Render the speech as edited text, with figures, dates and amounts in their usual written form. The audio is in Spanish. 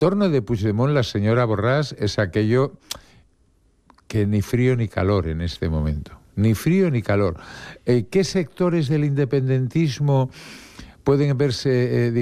torno de Puigdemont, la señora Borràs, es aquello que ni frío ni calor en este momento. Ni frío ni calor. ¿Qué sectores del independentismo pueden verse